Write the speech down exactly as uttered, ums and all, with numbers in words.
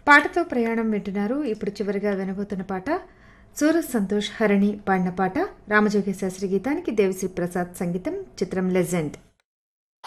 పాటతో ప్రయాణం వింటున్నారు. ఇప్పుడు చివరిగా వినబోతున్న పాట సూరజ్ సంతోష్ హరిణి పాడిన పాట. రామజోగి శాస్త్రి గీతానికి దేవిశ్రీ ప్రసాద్ సంగీతం. చిత్రం లెజెండ్.